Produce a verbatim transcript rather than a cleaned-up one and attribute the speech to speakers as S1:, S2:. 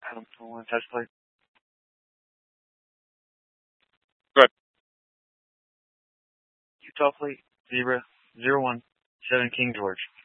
S1: Adam one test plate.
S2: Good.
S1: Utah plate zero zero one seven King George.